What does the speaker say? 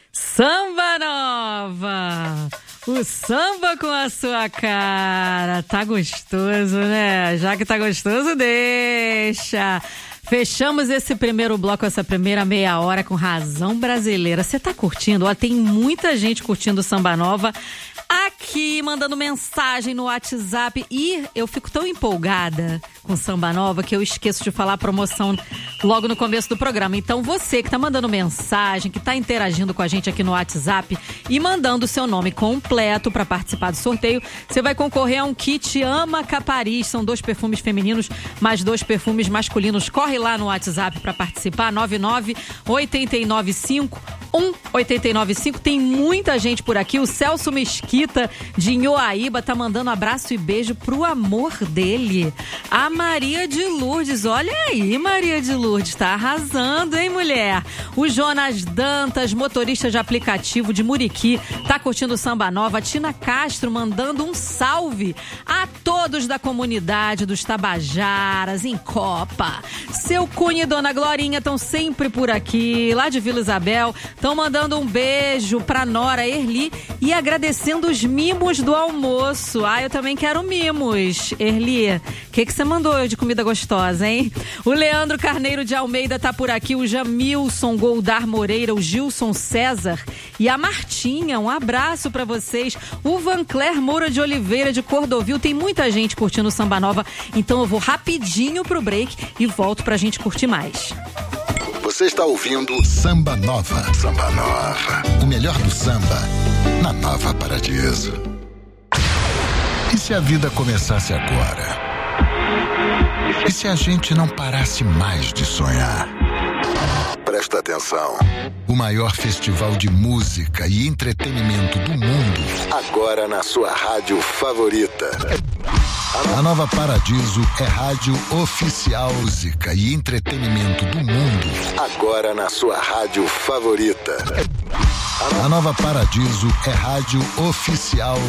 Samba Nova, o samba com a sua cara. Tá gostoso, né? Já que tá gostoso, deixa. Fechamos esse primeiro bloco, essa primeira meia hora com Razão Brasileira. Você tá curtindo? Ó, tem muita gente curtindo o Samba Nova aqui, mandando mensagem no WhatsApp. E eu fico tão empolgada com Samba Nova que eu esqueço de falar a promoção logo no começo do programa. Então você que tá mandando mensagem, que tá interagindo com a gente aqui no WhatsApp e mandando o seu nome completo para participar do sorteio, você vai concorrer a um kit Ama Capariz. São 2 perfumes femininos mais 2 perfumes masculinos. Corre lá no WhatsApp para participar, 998951895. Tem muita gente por aqui. O Celso Mesquita de Inhoaíba tá mandando abraço e beijo pro amor dele, a Maria de Lourdes. Olha aí, Maria de Lourdes, tá arrasando, hein, mulher? O Jonas Dantas, motorista de aplicativo de Muriqui, tá curtindo o Samba Nova. A Tina Castro mandando um salve a todos da comunidade dos Tabajaras em Copa. Seu Cunha e Dona Glorinha estão sempre por aqui, lá de Vila Isabel, estão mandando um beijo pra Nora Erli e agradecendo os mimos do almoço. Ah, eu também quero mimos. Erli, o que você mandou de comida gostosa, hein? O Leandro Carneiro de Almeida tá por aqui, o Jamilson Goldar Moreira, o Gilson César e a Martinha, um abraço pra vocês. O Vancler Moura de Oliveira de Cordovil, tem muita gente curtindo o Samba Nova, então eu vou rapidinho pro break e volto pra gente curtir mais. Você está ouvindo Samba Nova. Samba Nova. O melhor do samba na Nova Paradiso. E se a vida começasse agora? E se a gente não parasse mais de sonhar? Presta atenção. O maior festival de música e entretenimento do mundo, agora na sua rádio favorita. A Nova Paradiso é rádio oficial, música e entretenimento do mundo, agora na sua rádio favorita. A Nova Paradiso é rádio oficial.